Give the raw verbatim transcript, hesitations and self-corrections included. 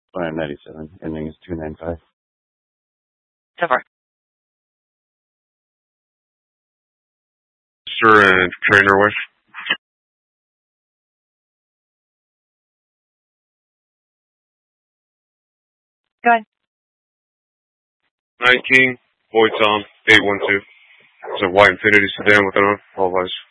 five ninety-seven, ending is two nine five. So far. Sir and trainer with. Go ahead. nineteen, Boyd Tom, eight one two. It's a white Infiniti sedan with an on, all eyes.